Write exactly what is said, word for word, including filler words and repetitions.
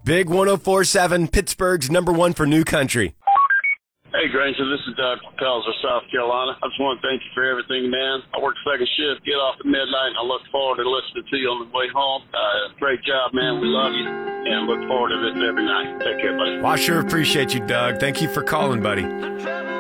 Big one oh four seven, Pittsburgh's number one for new country. Hey, Granger, this is Doug from Pelzer, South Carolina. I just want to thank you for everything, man. I work second shift, get off at midnight, and I look forward to listening to you on the way home. Uh, great job, man. We love you, and look forward to this every night. Take care, buddy. Well, I sure appreciate you, Doug. Thank you for calling, buddy.